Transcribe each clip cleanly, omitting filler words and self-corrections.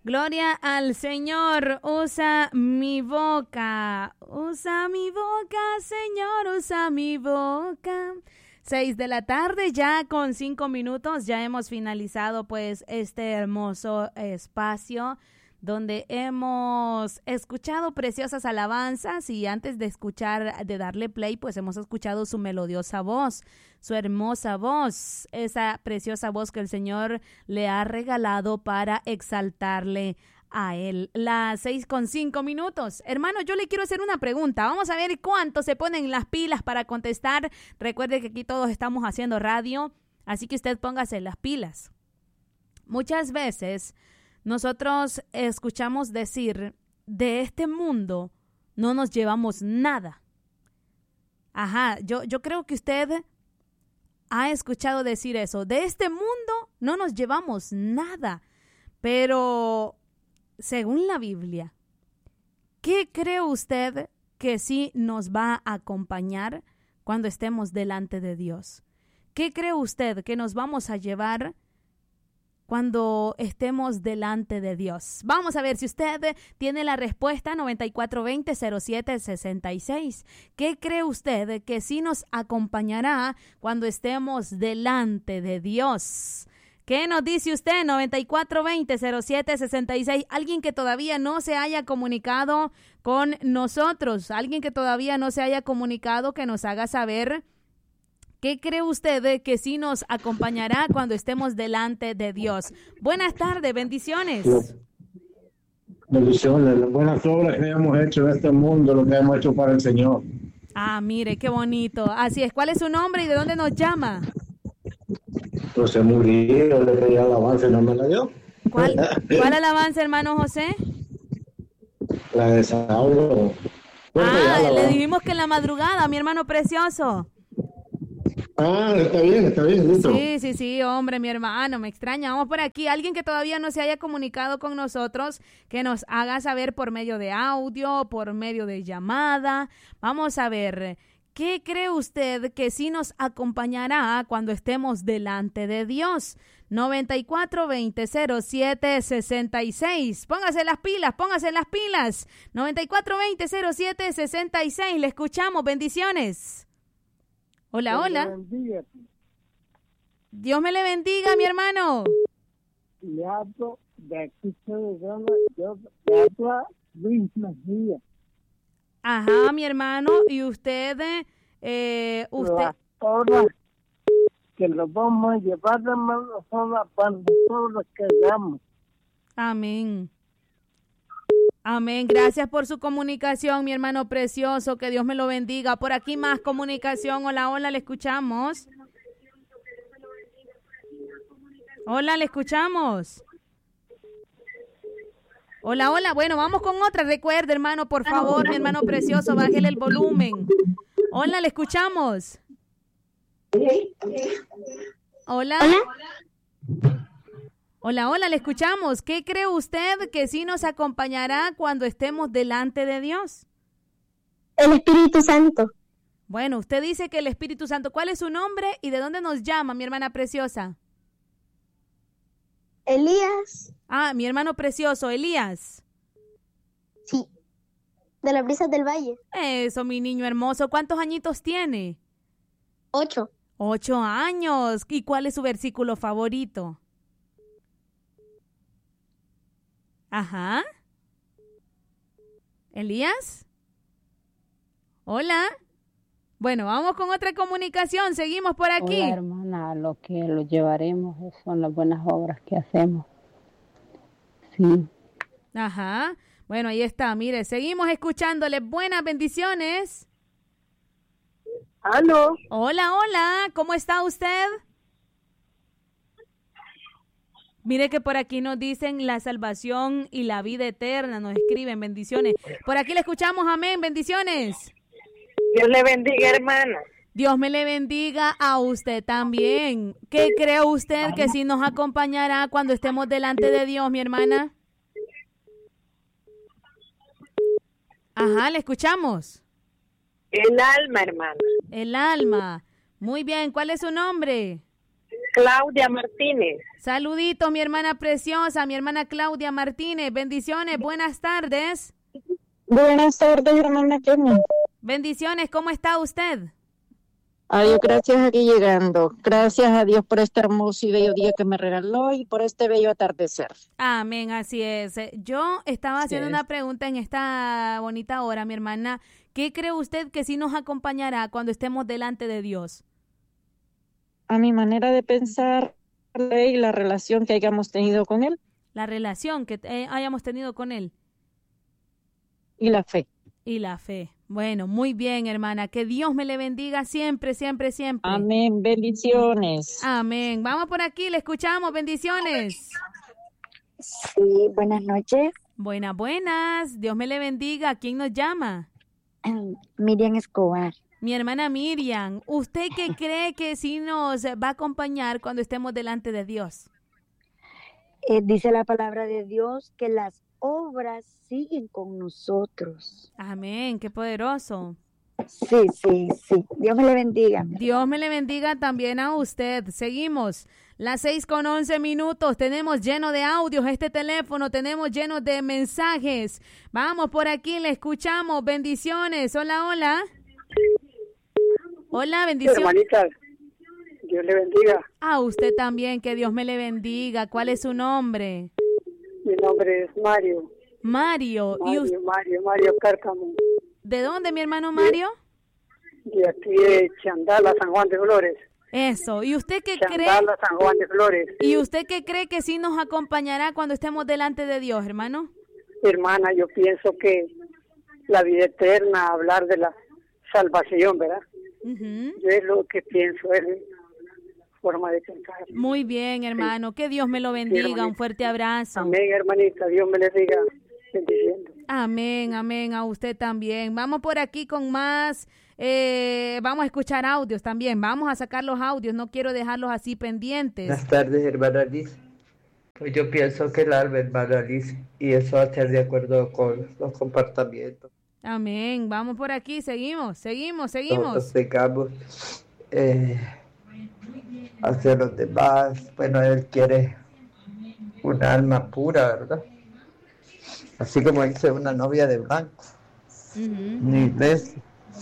Gloria al Señor. Usa mi boca, Señor, usa mi boca. 6 de la tarde, ya con 5 minutos, ya hemos finalizado pues este hermoso espacio donde hemos escuchado preciosas alabanzas y antes de darle play, pues hemos escuchado su melodiosa voz, su hermosa voz, esa preciosa voz que el Señor le ha regalado para exaltarle a él. Las 6:05. Hermano, yo le quiero hacer una pregunta. Vamos a ver cuánto se ponen las pilas para contestar. Recuerde que aquí todos estamos haciendo radio, así que usted póngase las pilas. Muchas veces nosotros escuchamos decir, de este mundo no nos llevamos nada. Ajá, yo creo que usted ha escuchado decir eso. De este mundo no nos llevamos nada. Pero, según la Biblia, ¿qué cree usted que sí nos va a acompañar cuando estemos delante de Dios? ¿Qué cree usted que nos vamos a llevar cuando estemos delante de Dios? Vamos a ver si usted tiene la respuesta. 9420-0766. ¿Qué cree usted que sí nos acompañará cuando estemos delante de Dios? ¿Qué nos dice usted? 9420-0766. Alguien que todavía no se haya comunicado con nosotros, alguien que todavía no se haya comunicado, que nos haga saber ¿qué cree usted que sí nos acompañará cuando estemos delante de Dios? Buenas tardes, bendiciones. Bendiciones, las buenas obras que hemos hecho en este mundo, lo que hemos hecho para el Señor. Ah, mire, qué bonito. Así es. ¿Cuál es su nombre y de dónde nos llama? José Murillo, le pedí alabanza y no me la dio. ¿Cuál alabanza, hermano José? La de Saulo. Le dijimos que en la madrugada, mi hermano precioso. Está bien, listo. Sí, hombre, mi hermano, me extraña. Vamos por aquí. Alguien que todavía no se haya comunicado con nosotros, que nos haga saber por medio de audio, por medio de llamada. Vamos a ver, ¿qué cree usted que sí nos acompañará cuando estemos delante de Dios? 9420-0766. Póngase las pilas. 9420-0766. Le escuchamos. Bendiciones. Hola. Dios me le bendiga, mi hermano. Le hablo de aquí, yo le hablo a Luis Mejía. Ajá, mi hermano. ¿Y usted? Ahora que lo vamos a llevar, hermano, cuando todos quedamos. Amén. Amén. Gracias por su comunicación, mi hermano precioso. Que Dios me lo bendiga. Por aquí más comunicación. Hola, le escuchamos. Hola, le escuchamos. Hola. Bueno, vamos con otra. Recuerde, hermano, por favor, mi hermano precioso, bájele el volumen. Hola, le escuchamos. Hola. Hola, le escuchamos. ¿Qué cree usted que sí nos acompañará cuando estemos delante de Dios? El Espíritu Santo. Bueno, usted dice que el Espíritu Santo. ¿Cuál es su nombre y de dónde nos llama, mi hermana preciosa? Elías. Ah, mi hermano precioso, Elías. Sí, de las Brisas del Valle. Eso, mi niño hermoso. ¿Cuántos añitos tiene? 8. 8 años. ¿Y cuál es su versículo favorito? Ajá. ¿Elías? Hola. Bueno, vamos con otra comunicación. Seguimos por aquí. Hola, hermana. Lo que lo llevaremos son las buenas obras que hacemos. Sí. Ajá. Bueno, ahí está. Mire, seguimos escuchándole. Buenas bendiciones. ¿Aló? Hola. ¿Cómo está usted? Mire que por aquí nos dicen la salvación y la vida eterna, nos escriben, bendiciones. Por aquí le escuchamos, amén, bendiciones. Dios le bendiga, hermana. Dios me le bendiga a usted también. ¿Qué cree usted que sí nos acompañará cuando estemos delante de Dios, mi hermana? Ajá, le escuchamos. El alma, hermana. El alma. Muy bien, ¿cuál es su nombre? Claudia Martínez. Saludito, mi hermana preciosa, mi hermana Claudia Martínez. Bendiciones, buenas tardes. Buenas tardes, hermana Kenia. Bendiciones, ¿cómo está usted? Adiós, gracias aquí llegando. Gracias a Dios por este hermoso y bello día que me regaló y por este bello atardecer. Amén, así es. Yo estaba haciendo es. una pregunta en esta bonita hora, mi hermana. ¿Qué cree usted que sí nos acompañará cuando estemos delante de Dios? A mi manera de pensar y la relación que hayamos tenido con Él. La relación que hayamos tenido con Él. Y la fe. Y la fe. Bueno, muy bien, hermana. Que Dios me le bendiga siempre, siempre, siempre. Amén. Bendiciones. Amén. Vamos por aquí, le escuchamos. Bendiciones. Sí, buenas noches. Buenas. Dios me le bendiga. ¿Quién nos llama? Miriam Escobar. Mi hermana Miriam. ¿Usted qué cree que sí nos va a acompañar cuando estemos delante de Dios? Dice la palabra de Dios que las obras siguen con nosotros. Amén, qué poderoso. Sí. Dios me le bendiga. Dios me le bendiga también a usted. Seguimos. Las 6:11. Tenemos lleno de audios este teléfono. Tenemos lleno de mensajes. Vamos por aquí, le escuchamos. Bendiciones. Hola. Hola, bendiciones. Hermanita, Dios le bendiga. A usted también, que Dios me le bendiga. ¿Cuál es su nombre? Mi nombre es Mario. Mario. Mario Cárcamo. ¿De dónde, mi hermano Mario? De aquí de Chandala, San Juan de Flores. Eso. ¿Y usted qué cree? Chandala, San Juan de Flores. ¿Y usted qué cree que sí nos acompañará cuando estemos delante de Dios, hermano? Hermana, yo pienso que la vida eterna, hablar de la salvación, ¿verdad? Yo es lo que pienso, es mi forma de pensar. Muy bien, hermano. Que Dios me lo bendiga. Sí, un fuerte abrazo. Amén, hermanita. Dios me le diga bendiciendo. Amén. A usted también. Vamos por aquí con más. Vamos a escuchar audios también. Vamos a sacar los audios. No quiero dejarlos así pendientes. Buenas tardes, hermana Liz. Pues yo pienso que el alma, hermana Liz, y eso va a estar de acuerdo con los comportamientos. Amén. Vamos por aquí. Seguimos. Nosotros tengamos hacia los demás. Bueno, Él quiere una alma pura, ¿verdad? Así como dice una novia de blanco. Una iglesia.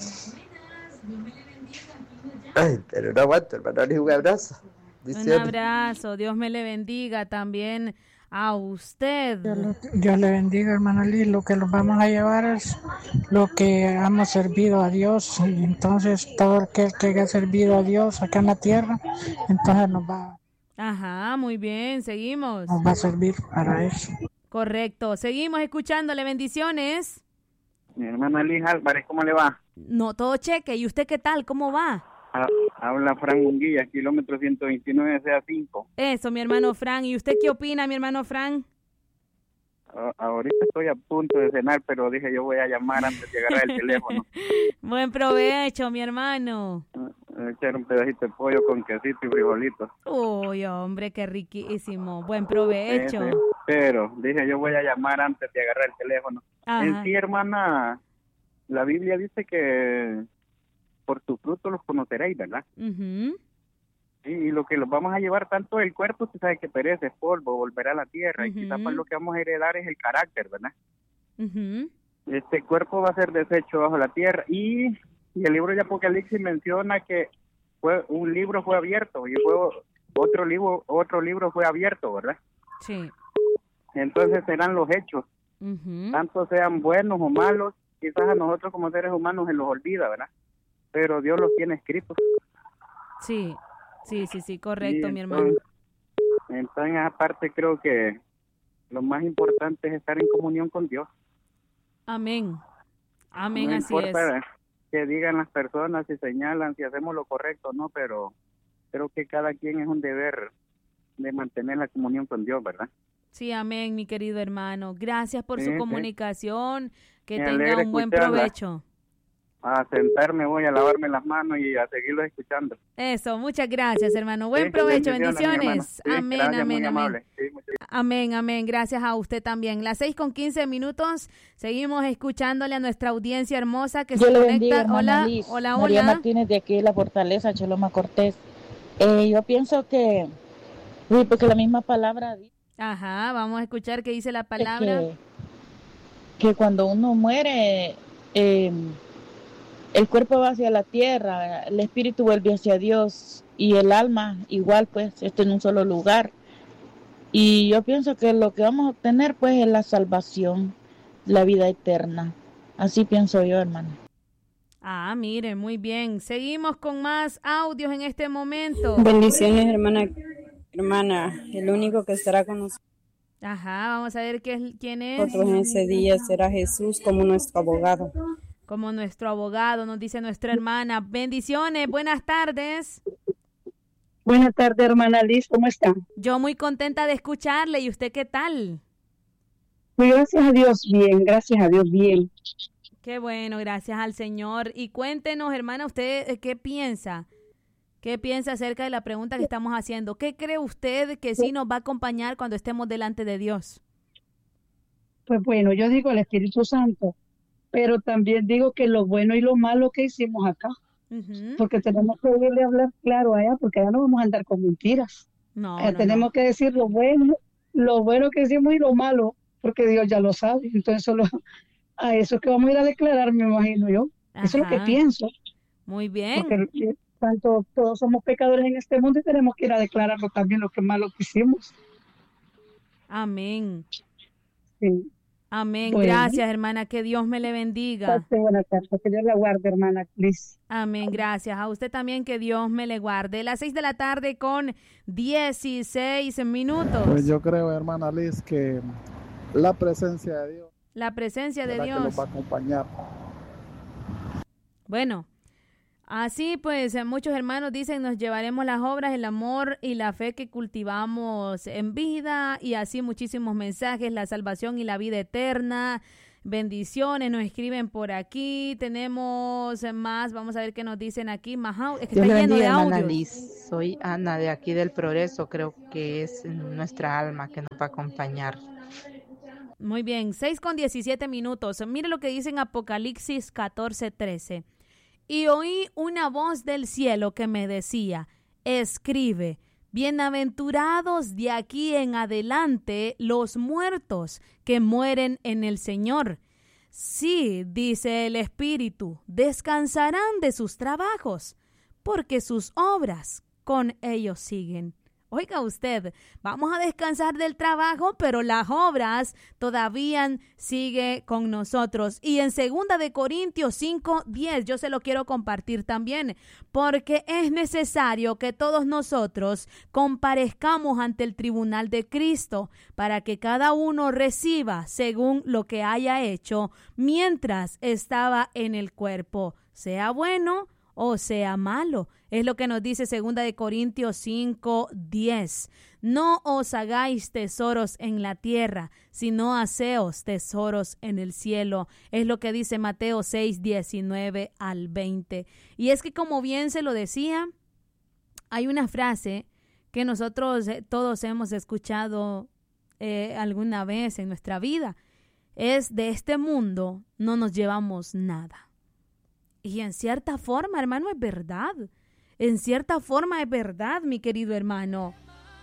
Ay, pero no aguanto, hermano, ni un abrazo. Un abrazo. Dios me le bendiga también a usted. Dios le bendiga, hermana Liz. Lo que nos vamos a llevar es lo que hemos servido a Dios. Y entonces todo el que haya servido a Dios acá en la tierra, entonces nos va. Ajá, muy bien. Seguimos. Nos va a servir para eso. Correcto. Seguimos escuchándole. Bendiciones. Mi hermana Liz Álvarez, ¿cómo le va? No, todo cheque. ¿Y usted qué tal? ¿Cómo va? Habla Fran Munguía, kilómetro 129, CA5. Eso, mi hermano Fran. ¿Y usted qué opina, mi hermano Fran? Ahorita estoy a punto de cenar, pero dije yo voy a llamar antes de agarrar el teléfono. Buen provecho, mi hermano. Echar un pedacito de pollo con quesito y frijolitos. Uy, hombre, qué riquísimo. Buen provecho. Sí. Pero dije yo voy a llamar antes de agarrar el teléfono. Ajá. En sí, hermana, la Biblia dice que por tu fruto los conoceréis, ¿verdad? Y lo que los vamos a llevar tanto el cuerpo, usted sabe que perece, es polvo, volverá a la tierra, y quizás pues lo que vamos a heredar es el carácter, ¿verdad? Este cuerpo va a ser deshecho bajo la tierra, y el libro de Apocalipsis menciona que un libro fue abierto, y otro libro fue abierto, ¿verdad? Sí. Entonces serán los hechos, tanto sean buenos o malos, quizás a nosotros como seres humanos se los olvida, ¿verdad? Pero Dios los tiene escritos. Sí, correcto, mi hermano. Entonces, aparte, creo que lo más importante es estar en comunión con Dios. Amén, no así importa es. Que digan las personas, si señalan, si hacemos lo correcto o no, pero creo que cada quien es un deber de mantener la comunión con Dios, ¿verdad? Sí, amén, mi querido hermano. Gracias por su comunicación. Que Me tenga alegra un buen escucharla. provecho. A sentarme, voy a lavarme las manos y a seguirlos escuchando. Eso, muchas gracias, hermano. Buen provecho, bendiciones. Sí, amén, gracias, amén, muy amén. amable. Sí, muchas gracias. Amén. Gracias a usted también. Las 6:15. Seguimos escuchándole a nuestra audiencia hermosa que Dios se le conecta. bendiga, hermana Hola, Liz. hola. María Martínez de aquí de La Fortaleza, Choloma Cortés. Yo pienso que, porque la misma palabra dice. Ajá, vamos a escuchar qué dice la palabra. Que cuando uno muere, el cuerpo va hacia la tierra, el espíritu vuelve hacia Dios y el alma igual, pues, está en un solo lugar. Y yo pienso que lo que vamos a obtener, pues, es la salvación, la vida eterna. Así pienso yo, hermana. Ah, mire, muy bien. Seguimos con más audios en este momento. Bendiciones, hermana, el único que estará con nosotros. Ajá, vamos a ver quién es. Nosotros en ese día será Jesús como nuestro abogado. Como nuestro abogado, nos dice nuestra hermana. Bendiciones, buenas tardes. Buenas tardes, hermana Liz, ¿cómo está? Yo muy contenta de escucharle, ¿y usted qué tal? Pues gracias a Dios, bien. Qué bueno, gracias al Señor. Y cuéntenos, hermana, ¿usted qué piensa? ¿Qué piensa acerca de la pregunta que estamos haciendo? ¿Qué cree usted que sí nos va a acompañar cuando estemos delante de Dios? Pues bueno, yo digo el Espíritu Santo, pero también digo que lo bueno y lo malo que hicimos acá, porque tenemos que oírle hablar claro allá, porque allá no vamos a andar con mentiras. Tenemos que decir lo bueno que hicimos y lo malo, porque Dios ya lo sabe. Entonces a eso que vamos a ir a declarar, me imagino yo. Eso es lo que pienso. Muy bien. Porque tanto todos somos pecadores en este mundo y tenemos que ir a declararlo también lo que malo que hicimos. Amén. Sí. Amén. Bueno. Gracias, hermana. Que Dios me le bendiga. Buenas tardes. Que Dios la guarde, hermana Liz. Amén. Gracias. A usted también, que Dios me le guarde. Las 6 de la tarde con 16 minutos. Pues yo creo, hermana Liz, que la presencia de Dios. La presencia de Dios. Que nos va a acompañar. Bueno. Así pues, muchos hermanos dicen, nos llevaremos las obras, el amor y la fe que cultivamos en vida, y así muchísimos mensajes, la salvación y la vida eterna. Bendiciones, nos escriben por aquí. Tenemos más, vamos a ver qué nos dicen aquí. Es que está lleno de audios. Liz. Soy Ana de aquí del Progreso, creo que es nuestra alma que nos va a acompañar. Muy bien, 6 con 17 minutos. Mire lo que dice en Apocalipsis 14:13. Y oí una voz del cielo que me decía, escribe, bienaventurados de aquí en adelante los muertos que mueren en el Señor. Sí, dice el Espíritu, descansarán de sus trabajos, porque sus obras con ellos siguen. Oiga usted, vamos a descansar del trabajo, pero las obras todavía sigue con nosotros. Y en 2 de Corintios 5:10, yo se lo quiero compartir también, porque es necesario que todos nosotros comparezcamos ante el tribunal de Cristo, para que cada uno reciba según lo que haya hecho mientras estaba en el cuerpo, sea bueno o sea malo. Es lo que nos dice 2 de Corintios 5:10. No os hagáis tesoros en la tierra, sino haceos tesoros en el cielo. Es lo que dice Mateo 6:19 al 20. Y es que, como bien se lo decía, hay una frase que nosotros todos hemos escuchado alguna vez en nuestra vida. Es: de este mundo no nos llevamos nada. Y en cierta forma, hermano, es verdad. En cierta forma es verdad, mi querido hermano.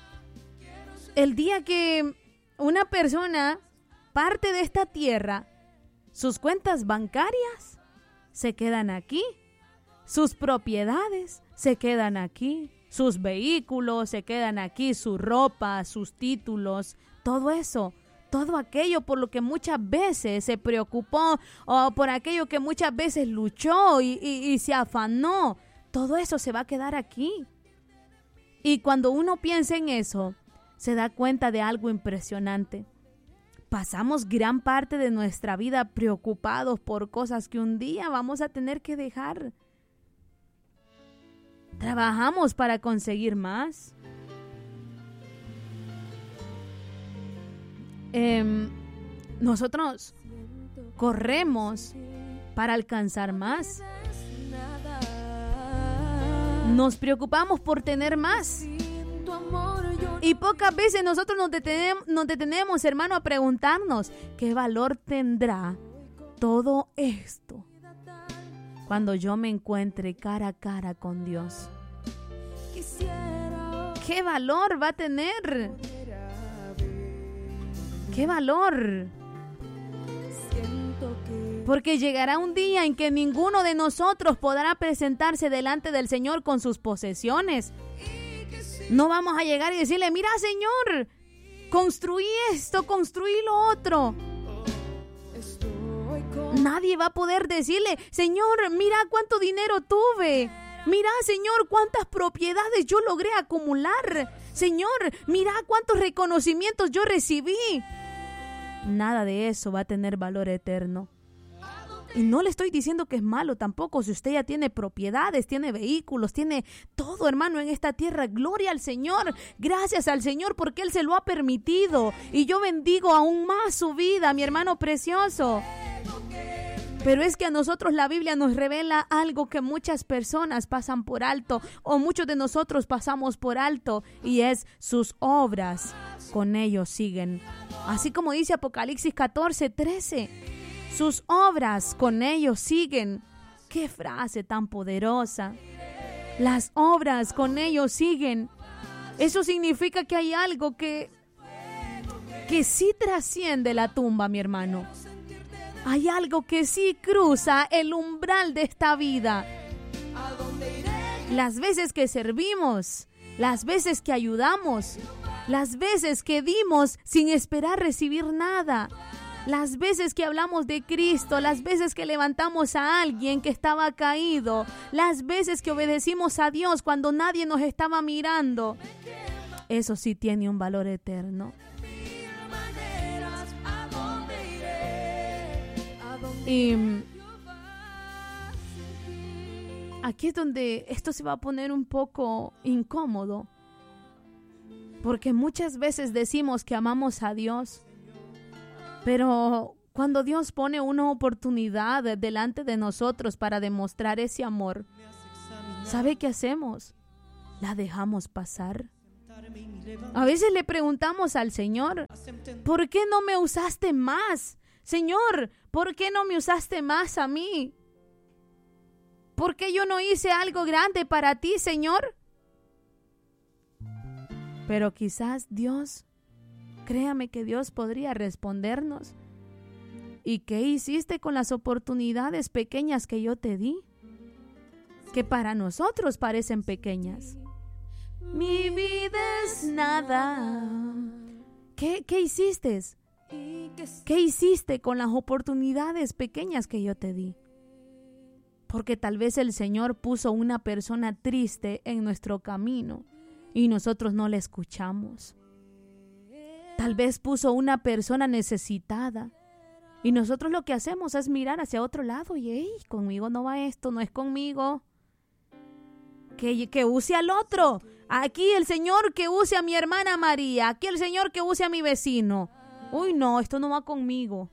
El día que una persona parte de esta tierra, sus cuentas bancarias se quedan aquí, sus propiedades se quedan aquí, sus vehículos se quedan aquí, su ropa, sus títulos, todo eso. Todo aquello por lo que muchas veces se preocupó, o por aquello que muchas veces luchó y se afanó, todo eso se va a quedar aquí. Y cuando uno piensa en eso, se da cuenta de algo impresionante. Pasamos gran parte de nuestra vida preocupados por cosas que un día vamos a tener que dejar. Trabajamos para conseguir más. Nosotros corremos para alcanzar más. Nos preocupamos por tener más. Y pocas veces nosotros nos detenemos, hermano, a preguntarnos qué valor tendrá todo esto cuando yo me encuentre cara a cara con Dios. ¿Qué valor va a tener? ¿Qué valor? Porque llegará un día en que ninguno de nosotros podrá presentarse delante del Señor con sus posesiones. No vamos a llegar y decirle, mira, Señor, construí esto, construí lo otro. Nadie va a poder decirle, Señor, mira cuánto dinero tuve. Mira, Señor, cuántas propiedades yo logré acumular. Señor, mira cuántos reconocimientos yo recibí. Nada de eso va a tener valor eterno. Y no le estoy diciendo que es malo tampoco si usted ya tiene propiedades, tiene vehículos, tiene todo, hermano, en esta tierra. Gloria al Señor, gracias al Señor porque Él se lo ha permitido. Y yo bendigo aún más su vida, mi hermano precioso. Pero es que a nosotros la Biblia nos revela algo que muchas personas pasan por alto, o muchos de nosotros pasamos por alto, y es sus obras con ellos siguen. Así como dice Apocalipsis 14:13. Sus obras con ellos siguen. ¡Qué frase tan poderosa! Las obras con ellos siguen. Eso significa que hay algo que sí trasciende la tumba, mi hermano. Hay algo que sí cruza el umbral de esta vida. Las veces que servimos, las veces que ayudamos, las veces que dimos sin esperar recibir nada. Las veces que hablamos de Cristo, las veces que levantamos a alguien que estaba caído, las veces que obedecimos a Dios cuando nadie nos estaba mirando, eso sí tiene un valor eterno. Y aquí es donde esto se va a poner un poco incómodo, porque muchas veces decimos que amamos a Dios, pero cuando Dios pone una oportunidad delante de nosotros para demostrar ese amor, ¿sabe qué hacemos? La dejamos pasar. A veces le preguntamos al Señor, ¿por qué no me usaste más? Señor, ¿por qué no me usaste más a mí? ¿Por qué yo no hice algo grande para ti, Señor? Pero quizás Dios, créame que Dios podría respondernos. ¿Y qué hiciste con las oportunidades pequeñas que yo te di? Que para nosotros parecen pequeñas. Mi vida es nada. ¿Qué hiciste? ¿Qué hiciste con las oportunidades pequeñas que yo te di? Porque tal vez el Señor puso una persona triste en nuestro camino y nosotros no le escuchamos. Tal vez puso una persona necesitada y nosotros lo que hacemos es mirar hacia otro lado y hey, conmigo no va esto, no es conmigo. Que use al otro. Aquí el Señor que use a mi hermana María, aquí el Señor que use a mi vecino. Uy, no, esto no va conmigo.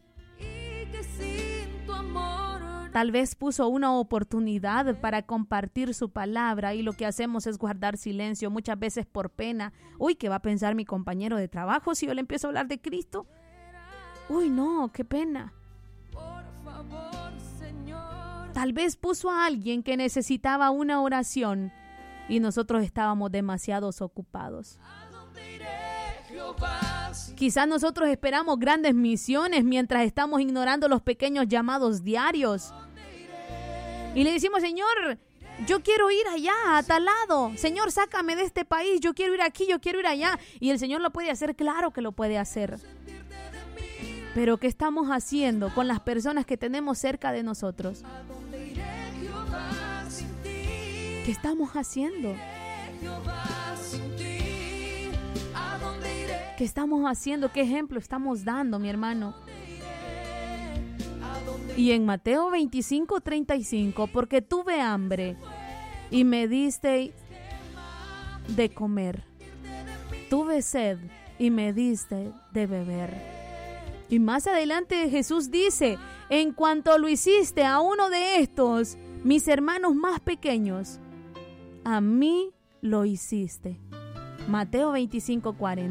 Tal vez puso una oportunidad para compartir su palabra y lo que hacemos es guardar silencio, muchas veces por pena. Uy, ¿qué va a pensar mi compañero de trabajo si yo le empiezo a hablar de Cristo? Uy, no, qué pena. Tal vez puso a alguien que necesitaba una oración y nosotros estábamos demasiado ocupados. Quizás nosotros esperamos grandes misiones mientras estamos ignorando los pequeños llamados diarios. Y le decimos, Señor, yo quiero ir allá, a tal lado. Señor, sácame de este país, yo quiero ir aquí, yo quiero ir allá. Y el Señor lo puede hacer, claro que lo puede hacer. Pero ¿qué estamos haciendo con las personas que tenemos cerca de nosotros? ¿Qué estamos haciendo? ¿Qué estamos haciendo? ¿Qué ejemplo estamos dando, mi hermano? Y en Mateo 25:35, porque tuve hambre y me diste de comer. Tuve sed y me diste de beber. Y más adelante Jesús dice, en cuanto lo hiciste a uno de estos, mis hermanos más pequeños, a mí lo hiciste. Mateo 25:40.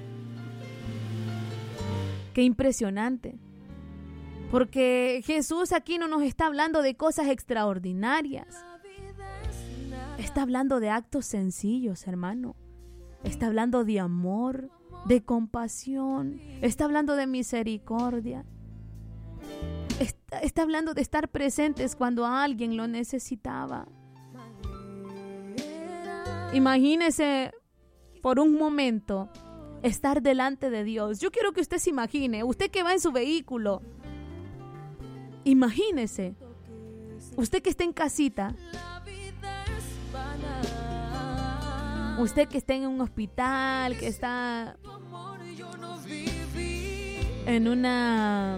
Qué impresionante. Porque Jesús aquí no nos está hablando de cosas extraordinarias. Está hablando de actos sencillos, hermano. Está hablando de amor, de compasión. Está hablando de misericordia. Está hablando de estar presentes cuando alguien lo necesitaba. Imagínese por un momento estar delante de Dios. Yo quiero que usted se imagine, usted que va en su vehículo. Imagínese, usted que está en casita. Usted que está en un hospital, que está en una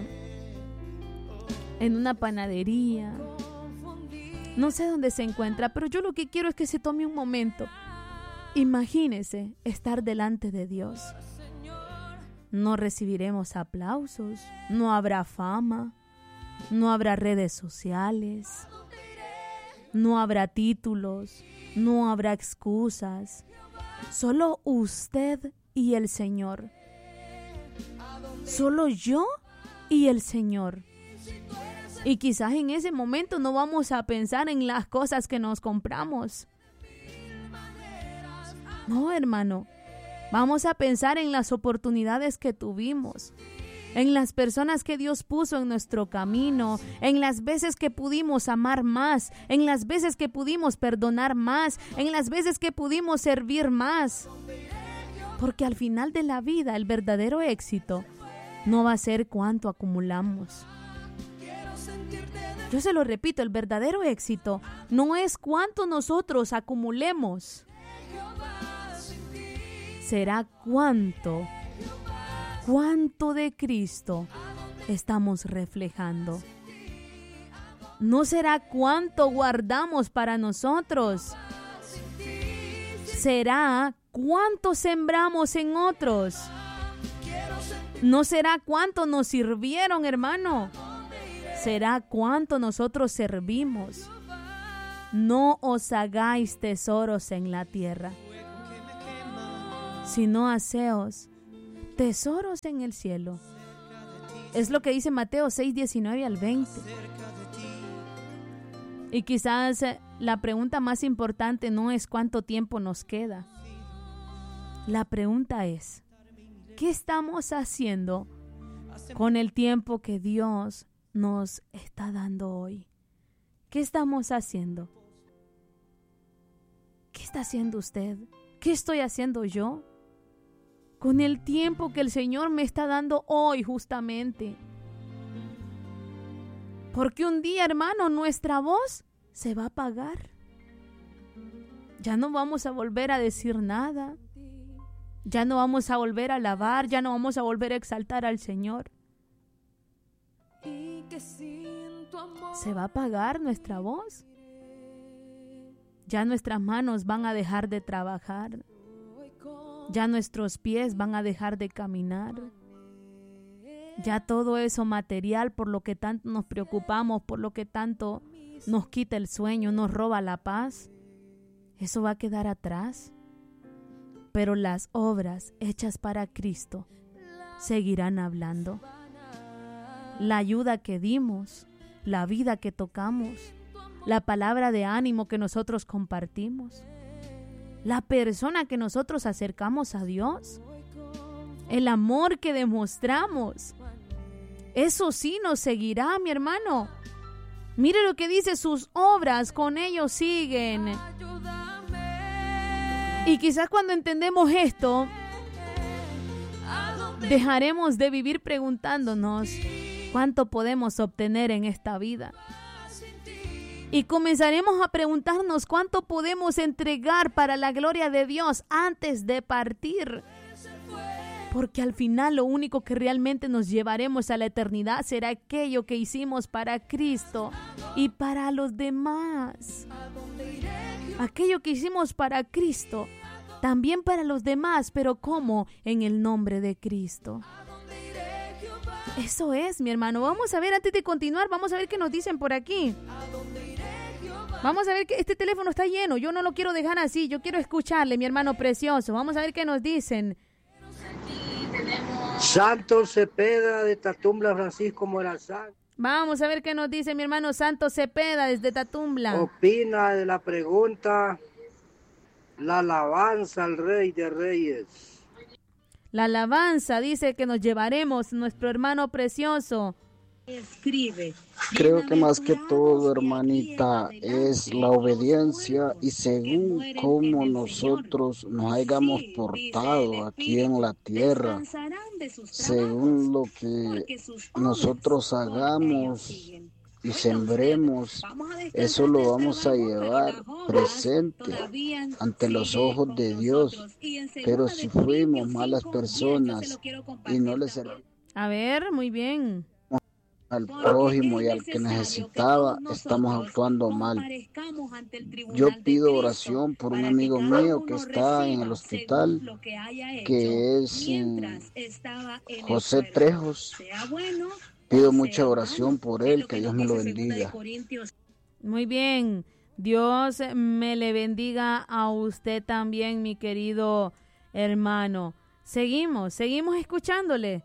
panadería. No sé dónde se encuentra, pero yo lo que quiero es que se tome un momento. Imagínese estar delante de Dios. No recibiremos aplausos, no habrá fama, no habrá redes sociales, no habrá títulos, no habrá excusas. Solo usted y el Señor. Solo yo y el Señor. Y quizás en ese momento no vamos a pensar en las cosas que nos compramos. No, hermano. Vamos a pensar en las oportunidades que tuvimos, en las personas que Dios puso en nuestro camino, en las veces que pudimos amar más, en las veces que pudimos perdonar más, en las veces que pudimos servir más. Porque al final de la vida el verdadero éxito no va a ser cuánto acumulamos. Yo se lo repito, el verdadero éxito no es cuánto nosotros acumulemos. Será cuánto de Cristo estamos reflejando. No será cuánto guardamos para nosotros. Será cuánto sembramos en otros. No será cuánto nos sirvieron, hermano. Será cuánto nosotros servimos. No os hagáis tesoros en la tierra, sino haceos tesoros en el cielo. Es lo que dice Mateo 6, 19 al 20. Y quizás la pregunta más importante no es cuánto tiempo nos queda. La pregunta es, ¿qué estamos haciendo con el tiempo que Dios nos está dando hoy? ¿Qué estamos haciendo? ¿Qué está haciendo usted? ¿Qué estoy haciendo yo con el tiempo que el Señor me está dando hoy justamente? Porque un día, hermano, nuestra voz se va a apagar. Ya no vamos a volver a decir nada. Ya no vamos a volver a alabar. Ya no vamos a volver a exaltar al Señor. Se va a apagar nuestra voz. Ya nuestras manos van a dejar de trabajar. Ya nuestros pies van a dejar de caminar. Ya todo eso material por lo que tanto nos preocupamos, por lo que tanto nos quita el sueño, nos roba la paz, eso va a quedar atrás. Pero las obras hechas para Cristo seguirán hablando. La ayuda que dimos, la vida que tocamos, la palabra de ánimo que nosotros compartimos, la persona que nosotros acercamos a Dios, el amor que demostramos, eso sí nos seguirá, mi hermano. Mire lo que dice, sus obras con ellos siguen. Y quizás cuando entendemos esto, dejaremos de vivir preguntándonos cuánto podemos obtener en esta vida. Y comenzaremos a preguntarnos cuánto podemos entregar para la gloria de Dios antes de partir. Porque al final lo único que realmente nos llevaremos a la eternidad será aquello que hicimos para Cristo y para los demás. Aquello que hicimos para Cristo, también para los demás, pero ¿cómo? En el nombre de Cristo. Eso es, mi hermano. Vamos a ver, antes de continuar, vamos a ver qué nos dicen por aquí. Vamos a ver que este teléfono está lleno. Yo no lo quiero dejar así. Yo quiero escucharle, mi hermano precioso. Vamos a ver qué nos dicen. Santos Cepeda de Tatumbla, Francisco Morazán. Vamos a ver qué nos dice mi hermano Santos Cepeda desde Tatumbla. Opina de la pregunta La alabanza al Rey de Reyes. La alabanza dice que nos llevaremos, nuestro hermano precioso. Escribe. Creo que más que todo, hermanita, es la obediencia y según cómo nosotros nos hayamos portado aquí en la tierra, según lo que nosotros hagamos y sembremos, eso lo vamos a llevar presente ante los ojos de Dios. Pero si fuimos malas personas y no les servimos A ver, muy bien. al prójimo y al que necesitaba, estamos actuando mal. Yo pido oración por un amigo mío que está en el hospital, que es José Trejos. Pido mucha oración por él, que Dios me lo bendiga. Muy bien. Dios me le bendiga a usted también, mi querido hermano. Seguimos escuchándole.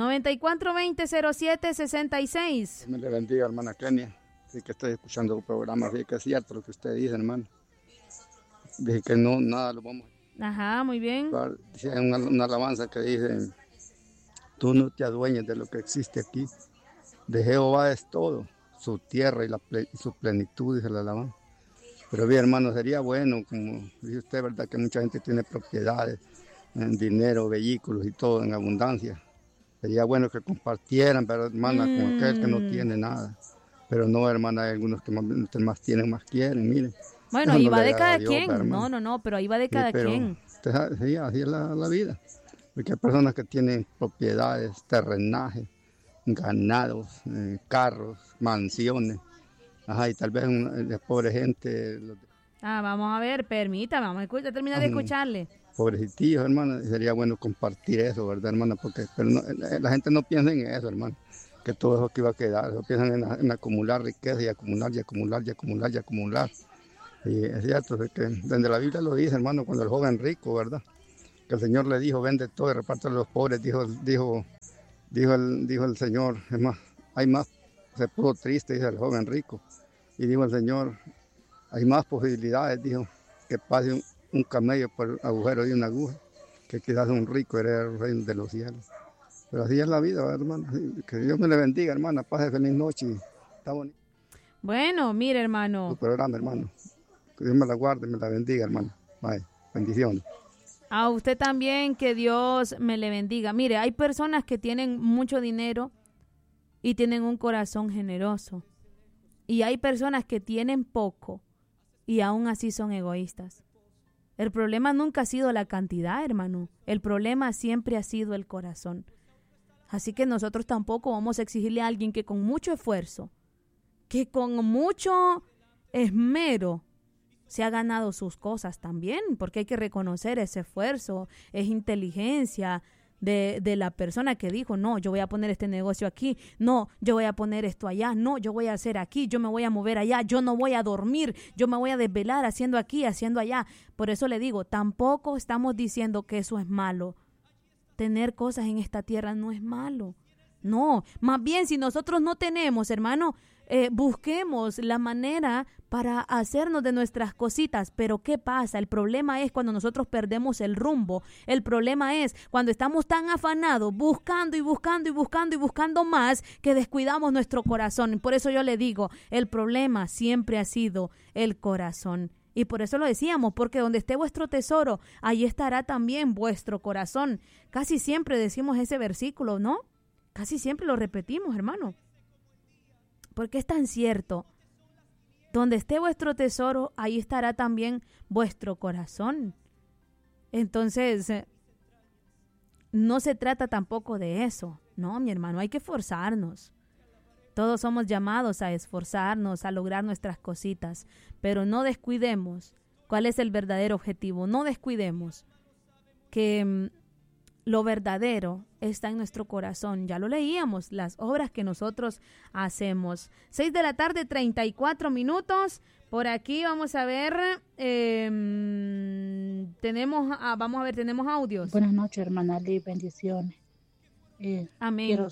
9420-0766. Me le bendiga, hermana Kenia. Sí que estoy escuchando el programa, sí que es cierto lo que usted dice, hermano. Dije que no, nada lo vamos a... Ajá, muy bien. Dice una alabanza que dice, tú no te adueñes de lo que existe aquí. De Jehová es todo, su tierra y su plenitud, dice la alabanza. Pero bien, hermano, sería bueno, como dice usted, verdad que mucha gente tiene propiedades, dinero, vehículos y todo en abundancia. Sería bueno que compartieran, pero hermana, con aquel que no tiene nada. Pero no, hermana, hay algunos que más tienen, más quieren, miren. Bueno, ahí va de cada quien. No, pero ahí va de cada quien. Sí, así es la vida. Porque hay personas que tienen propiedades, terrenajes, ganados, carros, mansiones. Ajá, y tal vez la pobre gente... vamos a ver, permítame, vamos a terminar de escucharle. Pobrecitillos, hermano, sería bueno compartir eso, ¿verdad, hermana? Porque la gente no piensa en eso, hermano, que todo eso que iba a quedar, piensan en acumular riqueza y acumular. Y es cierto, que desde la Biblia lo dice, hermano, cuando el joven rico, ¿verdad? Que el Señor le dijo, vende todo y repártelo a los pobres, dijo el Señor, es más, hay más, se puso triste, dice el joven rico, y dijo el Señor, hay más posibilidades, dijo, que pase un camello por el agujero de una aguja, que quizás un rico hereda el reino de los cielos. Pero así es la vida, hermano. Que Dios me le bendiga, hermana. Pase feliz noche. Está bonito. Bueno, mire, hermano. Tu programa, hermano. Que Dios me la guarde, me la bendiga, hermano. Bye. Bendiciones. A usted también, que Dios me le bendiga. Mire, hay personas que tienen mucho dinero y tienen un corazón generoso. Y hay personas que tienen poco y aún así son egoístas. El problema nunca ha sido la cantidad, hermano. El problema siempre ha sido el corazón. Así que nosotros tampoco vamos a exigirle a alguien que con mucho esfuerzo, que con mucho esmero se ha ganado sus cosas también, porque hay que reconocer ese esfuerzo, es inteligencia de la persona que dijo, no, yo voy a poner este negocio aquí, no, yo voy a poner esto allá, no, yo voy a hacer aquí, yo me voy a mover allá, yo no voy a dormir, yo me voy a desvelar haciendo aquí, haciendo allá. Por eso le digo, tampoco estamos diciendo que eso es malo. Tener cosas en esta tierra no es malo. No, más bien si nosotros no tenemos, hermano, busquemos la manera para hacernos de nuestras cositas. Pero ¿qué pasa? El problema es cuando nosotros perdemos el rumbo. El problema es cuando estamos tan afanados buscando más que descuidamos nuestro corazón. Por eso yo le digo, el problema siempre ha sido el corazón. Y por eso lo decíamos, porque donde esté vuestro tesoro, ahí estará también vuestro corazón. Casi siempre decimos ese versículo, ¿no? Casi siempre lo repetimos, hermano. Porque es tan cierto. Donde esté vuestro tesoro, ahí estará también vuestro corazón. Entonces, no se trata tampoco de eso. No, mi hermano, hay que esforzarnos. Todos somos llamados a esforzarnos, a lograr nuestras cositas, pero no descuidemos cuál es el verdadero objetivo. No descuidemos que lo verdadero está en nuestro corazón. Ya lo leíamos, las obras que nosotros hacemos. 6:34 p.m. Por aquí vamos a ver, tenemos audios. Buenas noches, hermana Liz, bendiciones. Amén. Quiero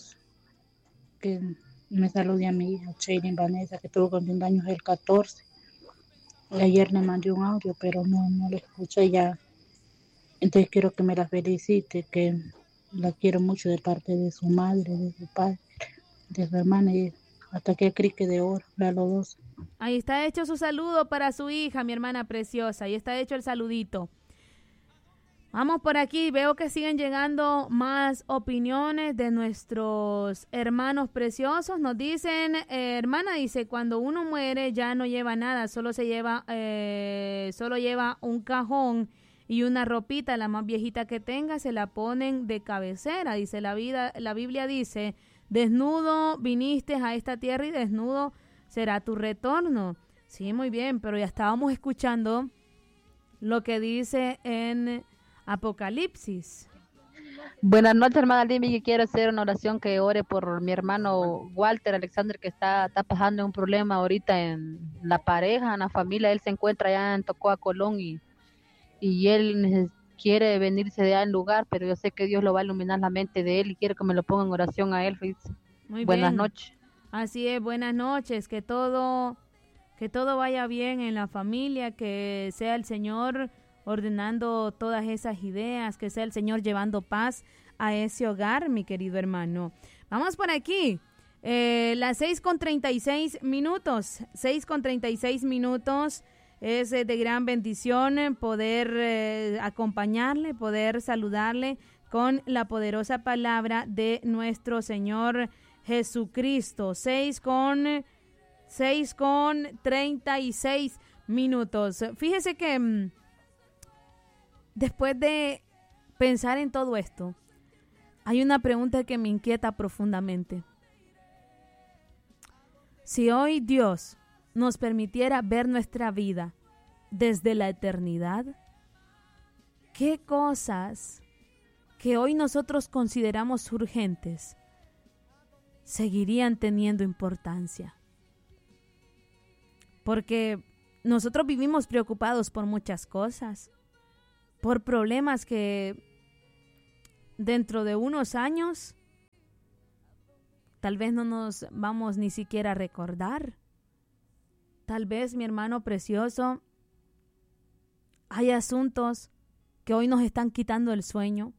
que me salude a mi hija, Shailene Vanessa, que tuvo cumpleaños el 14. Ayer me mandó un audio, pero no lo escuché ya. Entonces quiero que me la felicite, que la quiero mucho de parte de su madre, de su padre, de su hermana, y hasta que crique de oro, a los dos. Ahí está hecho su saludo para su hija, mi hermana preciosa. Ahí está hecho el saludito. Vamos por aquí. Veo que siguen llegando más opiniones de nuestros hermanos preciosos. Nos dicen, hermana, dice, cuando uno muere ya no lleva nada, solo lleva un cajón y una ropita, la más viejita que tenga, se la ponen de cabecera. Dice, la Biblia dice, desnudo viniste a esta tierra y desnudo será tu retorno. Sí, muy bien, pero ya estábamos escuchando lo que dice en Apocalipsis. Buenas noches, hermana Limi, que quiero hacer una oración que ore por mi hermano Walter Alexander, que está pasando un problema ahorita en la pareja, en la familia. Él se encuentra allá en Tocoa, Colón, y él quiere venirse de allá en lugar, pero yo sé que Dios lo va a iluminar la mente de él y quiero que me lo ponga en oración a él. Muy buenas bien. Noches. Así es, buenas noches, que todo vaya bien en la familia, que sea el Señor ordenando todas esas ideas, que sea el Señor llevando paz a ese hogar, mi querido hermano. Vamos por aquí, las 6:36 minutos, 6:36 minutos. Es de gran bendición poder acompañarle, poder saludarle con la poderosa palabra de nuestro Señor Jesucristo. 6:36 minutos. Fíjese que después de pensar en todo esto, hay una pregunta que me inquieta profundamente. Si hoy Dios nos permitiera ver nuestra vida desde la eternidad, ¿qué cosas que hoy nosotros consideramos urgentes seguirían teniendo importancia? Porque nosotros vivimos preocupados por muchas cosas, por problemas que dentro de unos años tal vez no nos vamos ni siquiera a recordar. Tal vez, mi hermano precioso, hay asuntos que hoy nos están quitando el sueño,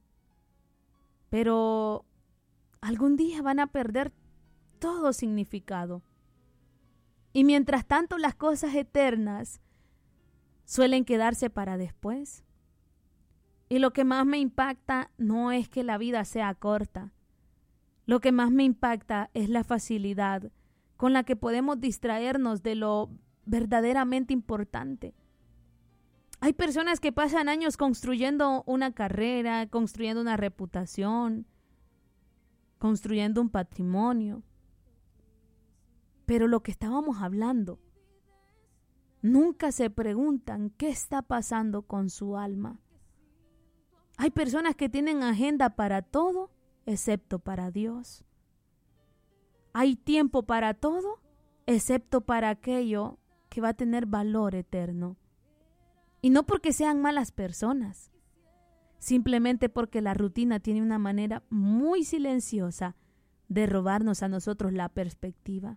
pero algún día van a perder todo significado. Y mientras tanto, las cosas eternas suelen quedarse para después. Y lo que más me impacta no es que la vida sea corta. Lo que más me impacta es la facilidad con la que podemos distraernos de lo verdaderamente importante. Hay personas que pasan años construyendo una carrera, construyendo una reputación, construyendo un patrimonio. Pero lo que estábamos hablando, nunca se preguntan qué está pasando con su alma. Hay personas que tienen agenda para todo, excepto para Dios. Hay tiempo para todo, excepto para aquello que va a tener valor eterno. Y no porque sean malas personas, simplemente porque la rutina tiene una manera muy silenciosa de robarnos a nosotros la perspectiva.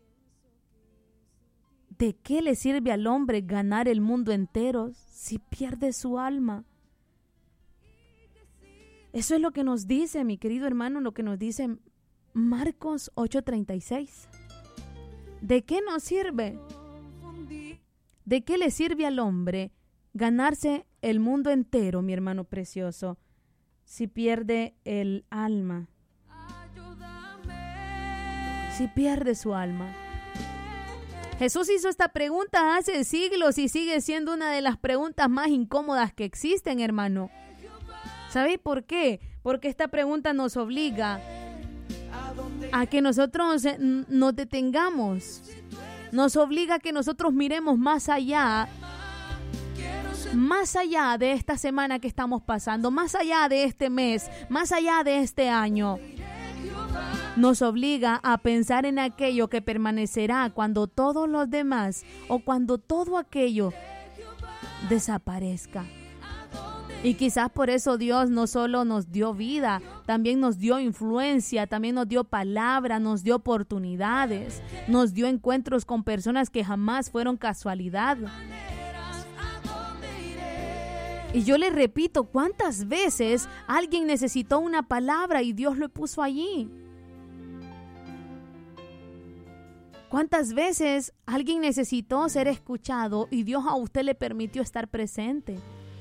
¿De qué le sirve al hombre ganar el mundo entero si pierde su alma? Eso es lo que nos dice, mi querido hermano, lo que nos dice Marcos 8:36. ¿De qué nos sirve? ¿De qué le sirve al hombre ganarse el mundo entero, mi hermano precioso, si pierde el alma? Si pierde su alma. Jesús hizo esta pregunta hace siglos y sigue siendo una de las preguntas más incómodas que existen, hermano. ¿Sabéis por qué? Porque esta pregunta nos obliga a que nosotros nos detengamos. Nos obliga a que nosotros miremos más allá de esta semana que estamos pasando, más allá de este mes, más allá de este año. Nos obliga a pensar en aquello que permanecerá cuando todos los demás o cuando todo aquello desaparezca. Y quizás por eso Dios no solo nos dio vida, también nos dio influencia, también nos dio palabra, nos dio oportunidades, nos dio encuentros con personas que jamás fueron casualidad. Y yo le repito, ¿cuántas veces alguien necesitó una palabra y Dios lo puso allí? ¿Cuántas veces alguien necesitó ser escuchado y Dios a usted le permitió estar presente?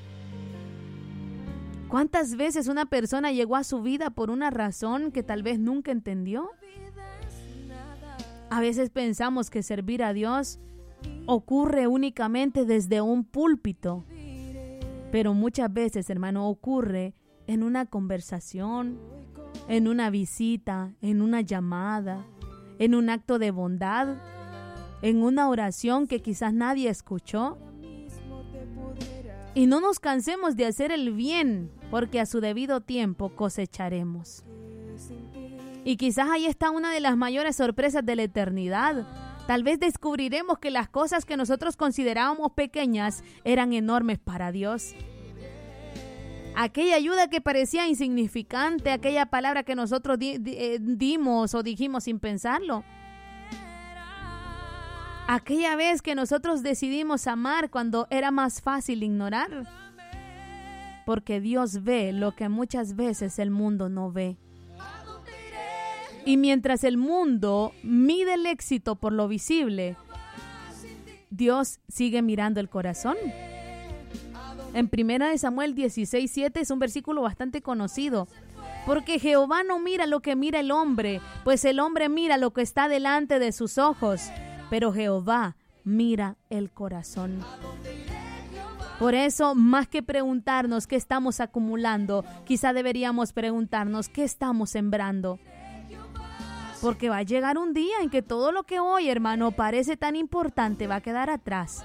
¿Cuántas veces una persona llegó a su vida por una razón que tal vez nunca entendió? A veces pensamos que servir a Dios ocurre únicamente desde un púlpito, pero muchas veces, hermano, ocurre en una conversación, en una visita, en una llamada, en un acto de bondad, en una oración que quizás nadie escuchó. Y no nos cansemos de hacer el bien, porque a su debido tiempo cosecharemos. Y quizás ahí está una de las mayores sorpresas de la eternidad. Tal vez descubriremos que las cosas que nosotros considerábamos pequeñas eran enormes para Dios. Aquella ayuda que parecía insignificante, aquella palabra que nosotros dimos o dijimos sin pensarlo. Aquella vez que nosotros decidimos amar cuando era más fácil ignorar. Porque Dios ve lo que muchas veces el mundo no ve. Y mientras el mundo mide el éxito por lo visible, Dios sigue mirando el corazón. En 1 Samuel 16:7 es un versículo bastante conocido. Porque Jehová no mira lo que mira el hombre, pues el hombre mira lo que está delante de sus ojos, pero Jehová mira el corazón. Por eso, más que preguntarnos qué estamos acumulando, quizá deberíamos preguntarnos qué estamos sembrando. Porque va a llegar un día en que todo lo que hoy, hermano, parece tan importante va a quedar atrás.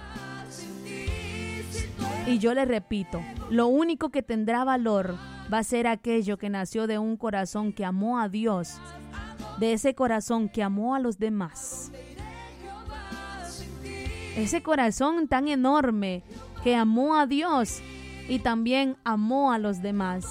Y yo le repito, lo único que tendrá valor va a ser aquello que nació de un corazón que amó a Dios, de ese corazón que amó a los demás. Ese corazón tan enorme que amó a Dios y también amó a los demás.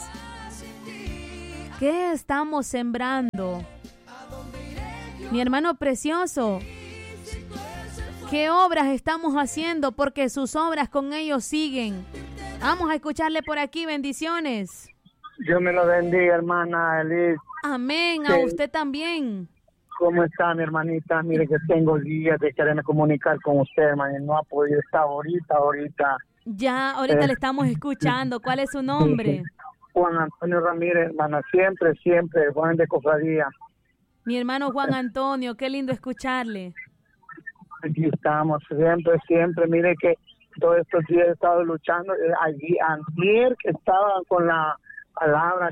¿Qué estamos sembrando? Mi hermano precioso, ¿qué obras estamos haciendo? Porque sus obras con ellos siguen. Vamos a escucharle por aquí, bendiciones. Dios me lo bendiga, hermana Elis. Amén, Sí. a usted también. ¿Cómo está, mi hermanita? Mire que tengo días de quererme comunicar con usted, hermana, y no ha podido estar ahorita. Ya, ahorita le estamos escuchando. ¿Cuál es su nombre? Juan Antonio Ramírez, hermana, siempre, Juan de Cofradía. Mi hermano Juan Antonio, qué lindo escucharle. Aquí estamos, siempre. Mire que todos estos días he estado luchando. Allí, antier, que estaba con la palabra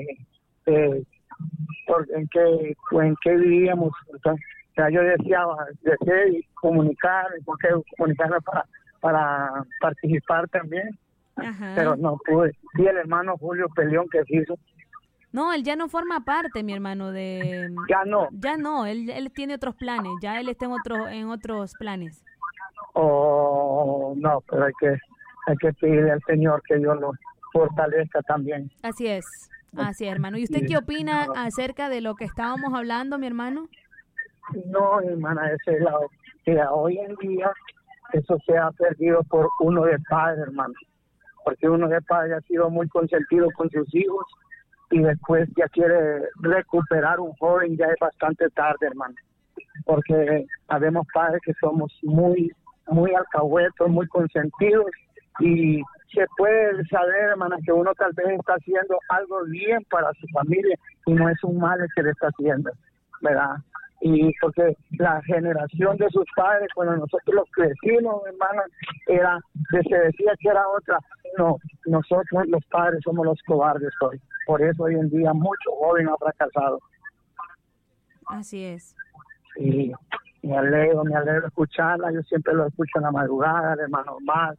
en qué vivíamos. Entonces, yo decía comunicarme, porque comunicarme para participar también. Ajá. Pero no pude. Y el hermano Julio Peleón que se hizo. No, él ya no forma parte, mi hermano, de... Ya no. Ya no, él tiene otros planes, ya él está en otros planes. Oh, no, pero hay que pedirle al Señor que Dios lo fortalezca también. Así es, hermano. ¿Y usted qué opina acerca de lo que estábamos hablando, mi hermano? No, hermana, ese es hoy en día eso se ha perdido por uno de padre, hermano. Porque uno de padre ha sido muy consentido con sus hijos y después ya quiere recuperar un joven, ya es bastante tarde, hermano. Porque habemos padres que somos muy alcahuetos, muy consentidos, y se puede saber, hermana, que uno tal vez está haciendo algo bien para su familia y no es un mal el que le está haciendo, ¿verdad? Y porque la generación de sus padres, cuando nosotros los crecimos, hermana, se decía que era otra. No, nosotros los padres somos los cobardes hoy. Por eso hoy en día muchos jóvenes han fracasado. Así es. Sí, me alegro escucharla. Yo siempre lo escucho en la madrugada, de hermano Omar.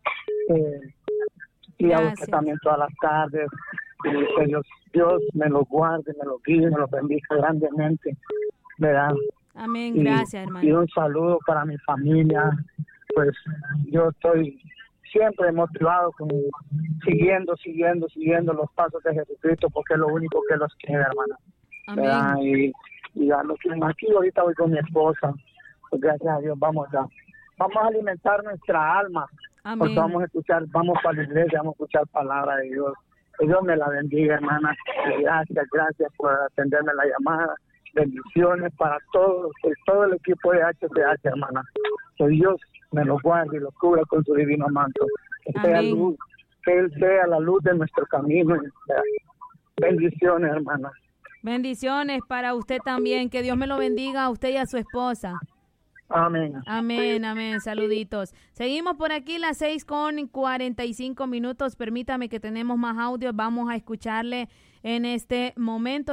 Y a usted también todas las tardes. Y que Dios me los guarde, me los guíe, me los bendiga grandemente, ¿verdad? Amén, gracias, hermano. Y un saludo para mi familia. Pues yo estoy siempre motivado, siguiendo los pasos de Jesucristo, porque es lo único que los queda, hermana. Amén. Y a los que aquí ahorita voy con mi esposa, pues gracias a Dios vamos a alimentar nuestra alma. Amén. Porque vamos a escuchar, vamos para la iglesia, vamos a escuchar palabra de Dios. Que Dios me la bendiga, hermana. Y gracias por atenderme la llamada. Bendiciones para todo el equipo de HCH, hermana. Que Dios me lo guarde y lo cubra con su divino manto. Que Él sea la luz de nuestro camino. Bendiciones, hermana. Bendiciones para usted también. Que Dios me lo bendiga a usted y a su esposa. Amén. Amén, amén. Saluditos. Seguimos por aquí las 6:45. Permítame que tenemos más audios. Vamos a escucharle en este momento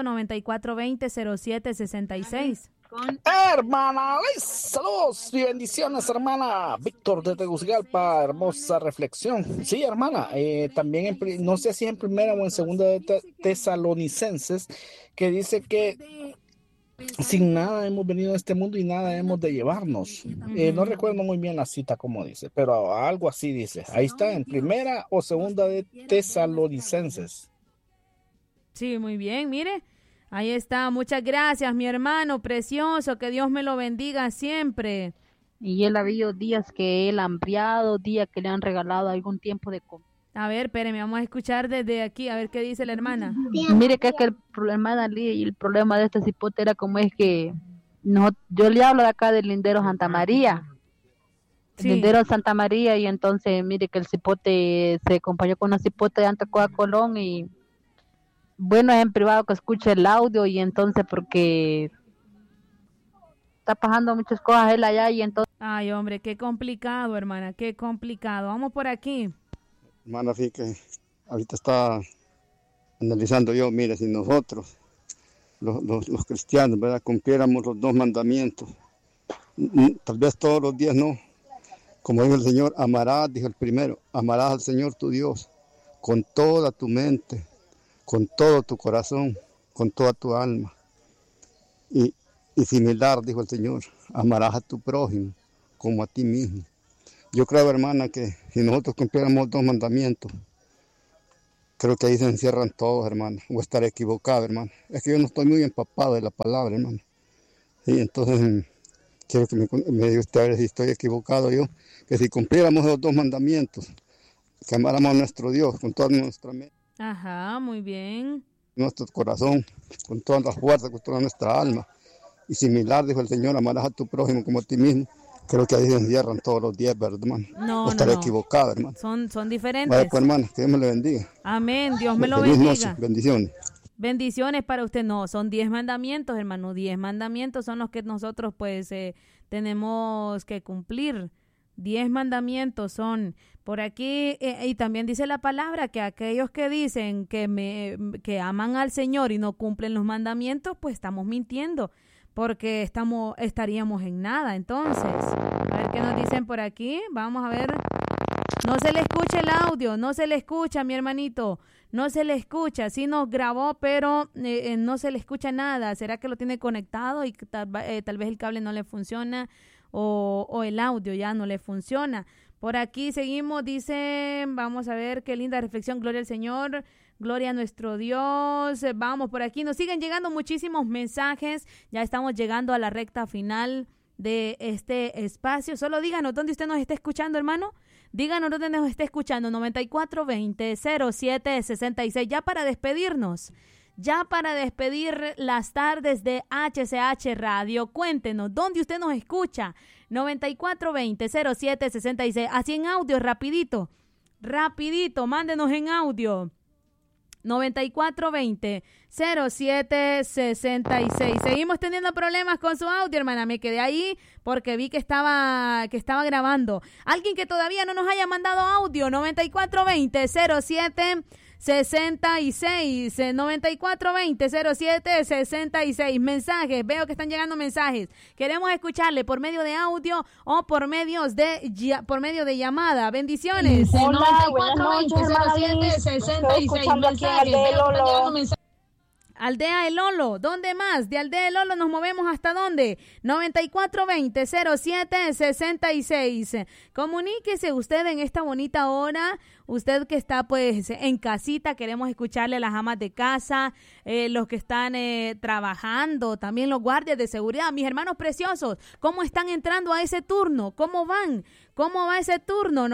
9420-0766. Hermana, saludos y bendiciones, hermana. Víctor de Tegucigalpa, hermosa reflexión. Sí, hermana, también no sé si en primera o en segunda de Tesalonicenses, que dice que sin nada hemos venido a este mundo y nada hemos de llevarnos. No recuerdo muy bien la cita como dice, pero algo así dice. Ahí está, en primera o segunda de Tesalonicenses. Sí, muy bien, mire. Ahí está, muchas gracias, mi hermano precioso, que Dios me lo bendiga siempre. Y él ha habido días que él ha hambriado, días que le han regalado algún tiempo de comer. A ver, espéreme, vamos a escuchar desde aquí, a ver qué dice la hermana. Mire que el problema de este cipote era como es que yo le hablo de acá del lindero Santa María. Sí. Lindero Santa María, y entonces mire que el cipote se acompañó con una cipote de Antacoa Colón, y bueno, es en privado que escuche el audio, y entonces porque está pasando muchas cosas él allá, y entonces... Ay, hombre, qué complicado, hermana, qué complicado. Vamos por aquí. Hermana, fíjate que ahorita está analizando yo, mire, si nosotros, los cristianos, ¿verdad?, cumpliéramos los 2 mandamientos, tal vez todos los días no, como dijo el Señor, amarás, dijo el primero, amarás al Señor tu Dios con toda tu mente, con todo tu corazón, con toda tu alma, y similar, dijo el Señor, amarás a tu prójimo como a ti mismo. Yo creo, hermana, que si nosotros cumpliéramos 2 mandamientos, creo que ahí se encierran todos, hermana. O estaré equivocado, hermana. Es que yo no estoy muy empapado de la palabra, hermana. Y entonces, quiero que me diga usted a ver si estoy equivocado yo. Que si cumpliéramos los 2 mandamientos, que amáramos a nuestro Dios con toda nuestra mente. Ajá, muy bien. Nuestro corazón, con todas las fuerzas, con toda nuestra alma. Y similar, dijo el Señor, amarás a tu prójimo como a ti mismo. Creo que ahí se encierran todos los días, ¿verdad, hermano? No, estaré equivocado, hermano. Son diferentes. Vaya, pues, hermano, que Dios me lo bendiga. Amén, Dios me lo bendiga. Noche. Bendiciones. Bendiciones para usted. No, son 10 mandamientos, hermano. 10 mandamientos son los que nosotros, pues, tenemos que cumplir. 10 mandamientos son. Por aquí, y también dice la palabra que aquellos que dicen que aman al Señor y no cumplen los mandamientos, pues estamos mintiendo, porque estaríamos en nada. Entonces, a ver qué nos dicen por aquí. Vamos a ver. No se le escucha el audio, no se le escucha, mi hermanito. No se le escucha. Sí nos grabó, pero no se le escucha nada. ¿Será que lo tiene conectado y tal vez el cable no le funciona o el audio ya no le funciona? Por aquí seguimos, dice, vamos a ver qué linda reflexión. Gloria al Señor. Gloria a nuestro Dios. Vamos por aquí. Nos siguen llegando muchísimos mensajes. Ya estamos llegando a la recta final de este espacio. Solo díganos dónde usted nos está escuchando, hermano. Díganos dónde nos está escuchando. 9420-0766. Ya para despedirnos. Ya para despedir las tardes de HCH Radio. Cuéntenos dónde usted nos escucha. 9420-0766. Así en audio, rapidito. Rapidito, mándenos en audio. 9420-0766. Seguimos teniendo problemas con su audio, hermana. Me quedé ahí porque vi que estaba grabando. Alguien que todavía no nos haya mandado audio. 9420-0766. 9420-0766. Mensajes. Veo que están llegando mensajes. Queremos escucharle por medio de audio o por medio de llamada. Bendiciones. Hola, buenas noches, 9420-0766. Mensajes. Aldea El Lolo, ¿dónde más? De Aldea El Lolo nos movemos ¿hasta dónde? 9420-0766. Comuníquese usted en esta bonita hora, usted que está pues en casita, queremos escucharle a las amas de casa, los que están trabajando, también los guardias de seguridad, mis hermanos preciosos, ¿cómo están entrando a ese turno? ¿Cómo van? ¿Cómo va ese turno?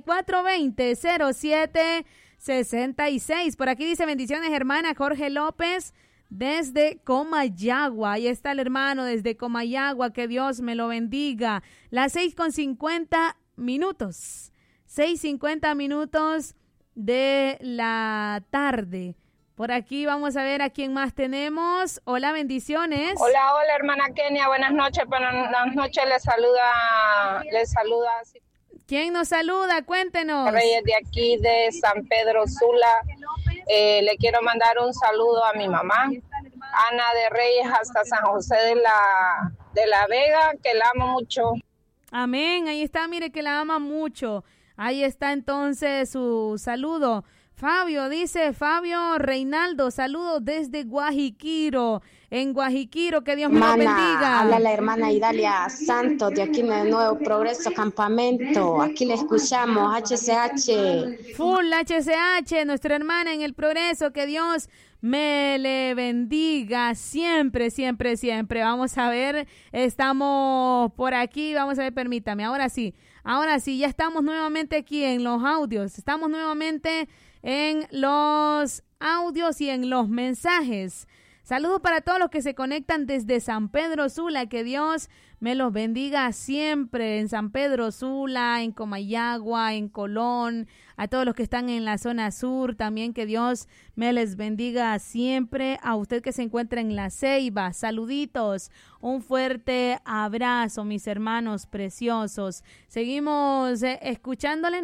9420-0766. Por aquí dice bendiciones, hermana Jorge López desde Comayagua. Ahí está el hermano desde Comayagua, que Dios me lo bendiga. Las 6:50 minutos. 6:50 minutos de la tarde. Por aquí vamos a ver a quién más tenemos. Hola, bendiciones. Hola, hermana Kenia, buenas noches. Buenas noches, les saluda. ¿Quién nos saluda? Cuéntenos. Reyes de aquí de San Pedro Sula. Le quiero mandar un saludo a mi mamá, Ana de Reyes, hasta San José de la Vega, que la amo mucho. Amén, ahí está, mire que la ama mucho. Ahí está entonces su saludo. Fabio, dice Fabio Reinaldo, saludos desde Guajiquiro, en Guajiquiro, que Dios me lo bendiga. Habla la hermana Idalia Santos, de aquí de Nuevo Progreso Campamento, aquí le escuchamos, HCH. Full HCH, nuestra hermana en el Progreso, que Dios me le bendiga siempre, siempre, siempre. Vamos a ver, estamos por aquí, vamos a ver, permítame, ahora sí, ya estamos nuevamente aquí en los audios, estamos nuevamente en los audios y en los mensajes. Saludos para todos los que se conectan desde San Pedro Sula, que Dios me los bendiga siempre en San Pedro Sula, en Comayagua, en Colón, a todos los que están en la zona sur, también que Dios me les bendiga siempre, a usted que se encuentra en La Ceiba, saluditos, un fuerte abrazo, mis hermanos preciosos. Seguimos escuchándole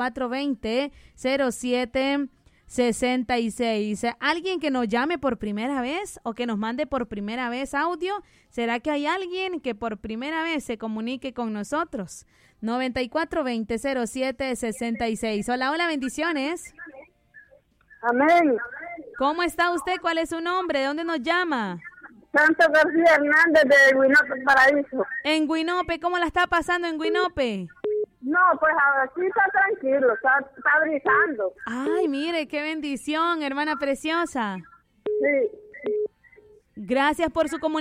9420-0766. ¿Alguien que nos llame por primera vez o que nos mande por primera vez audio? ¿Será que hay alguien que por primera vez se comunique con nosotros? 9420-0766. Hola, hola, bendiciones. Amén. ¿Cómo está usted? ¿Cuál es su nombre? ¿De dónde nos llama? Santo García Hernández de Guinope, Paraíso. En Guinope, ¿cómo la está pasando en Guinope? No, pues aquí está tranquilo, está brisando. Ay, mire, qué bendición, hermana preciosa. Sí. Gracias por su comunicación.